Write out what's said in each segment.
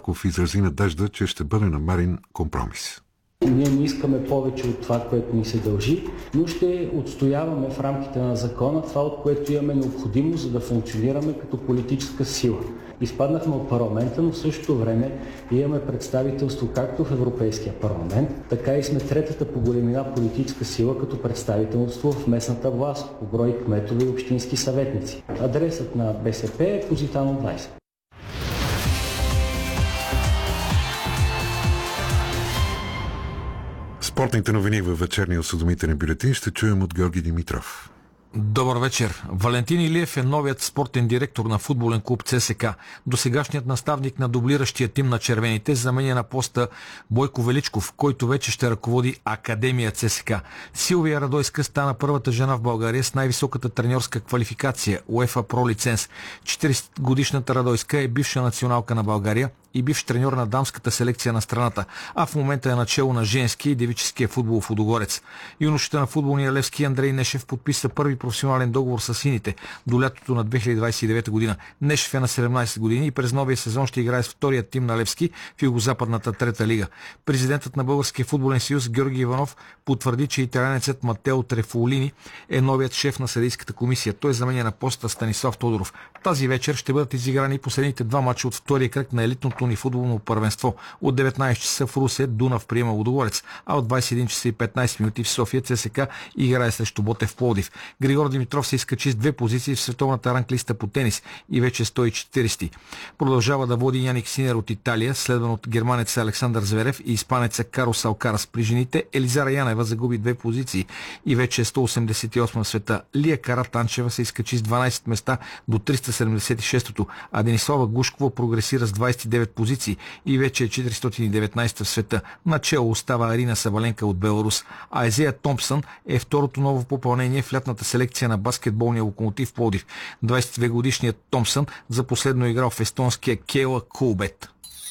Марков изрази надежда, че ще бъде намерен компромис. Ние не искаме повече от това, което ни се дължи, но ще отстояваме в рамките на закона това, от което имаме необходимост, за да функционираме като политическа сила. Изпаднахме от парламента, но в същото време имаме представителство както в Европейския парламент, така и сме третата по големина политическа сила като представителство в местната власт, по брой кметове и общински съветници. Адресът на БСП е Позитано 20. Спортните новини във вечерния осведомителен бюлетин ще чуем от Георги Димитров. Добър вечер. Валентин Илиев е новият спортен директор на футболен клуб ЦСКА. Досегашният наставник на дублиращия тим на червените заменя на поста Бойко Величков, който вече ще ръководи Академия ЦСКА. Силвия Радойска стана първата жена в България с най-високата треньорска квалификация УЕФА Про лиценз. 40-годишната Радойска е бивша националка на България и бивш треньор на дамската селекция на страната, а в момента е начело на женския и девическия футбол в Лудогорец. Юношата на футболния Левски Андрей Нешев подписа първи професионален договор с сините до лятото на 2029 година. Нешев е на 17 години и през новия сезон ще играе с втория тим на Левски в югозападната трета лига. Президентът на Българския футболен съюз Георги Иванов потвърди, че италианецът Матео Трефолини е новият шеф на съдийската комисия. Той заменя на поста Станислав Тодоров. Тази вечер ще бъдат изиграни последните два мача от втория кръг на елитното ни футболно първенство. От 19 часа в Русе Дунав приема Лудогорец, а от 21 часа и 15 минути в София ЦСКА играе срещу Ботев Пловдив. Григор Димитров се изкачи с 2 позиции в световната ранглиста по тенис и вече 140. Продължава да води Яник Синер от Италия, следван от германеца Александър Зверев и испанеца Карлос Алкарас. При жените Елизара Янева загуби 2 позиции и вече е 188 в света. Лия Каратанчева се изкачи с 12 места до 376-то, а Денислава Глушкова прогресира с 29 позиции и вече е 419 в света. Начело остава Арина Саваленка от Беларус, а Езея Томпсън е второто ново попълнение в лятната селекция на баскетболния Локомотив Пловдив. 22-годишният Томпсън за последно играл в естонския Кейла Кулбет.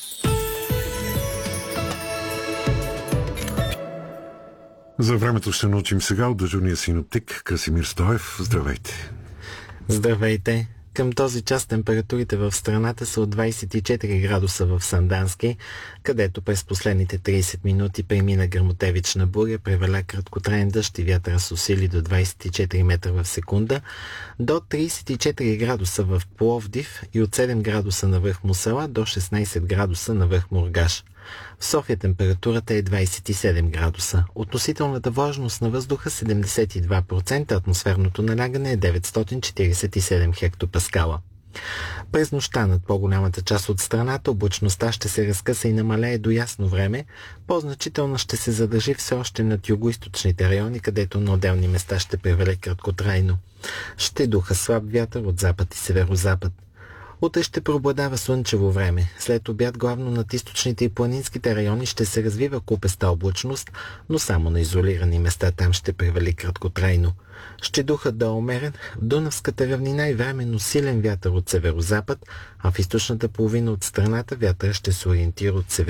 За времето ще научим сега от дежурния синоптик Красимир Стоев. Здравейте! Здравейте! Към този час температурите в страната са от 24 градуса в Сандански, където през последните 30 минути премина гръмотевична буря, преваля краткотраен дъжд и вятъра с усили до 24 метра в секунда, до 34 градуса в Пловдив и от 7 градуса на връх Мусала до 16 градуса на връх Мургаш. В София температурата е 27 градуса. Относителната влажност на въздуха 72%, атмосферното налягане е 947 хектопаскала. През нощта над по-голямата част от страната облачността ще се разкъса и намалее до ясно време. По-значително ще се задържи все още над югоизточните райони, където на отделни места ще превале краткотрайно. Ще духа слаб вятър от запад и северозапад. Утре ще преобладава слънчево време. След обяд главно над източните и планинските райони ще се развива купеста облачност, но само на изолирани места там ще превали краткотрайно. Ще духът да е умерен, в Дунавската равнина и временно силен вятър от северозапад, а в източната половина от страната вятър ще се ориентира от север.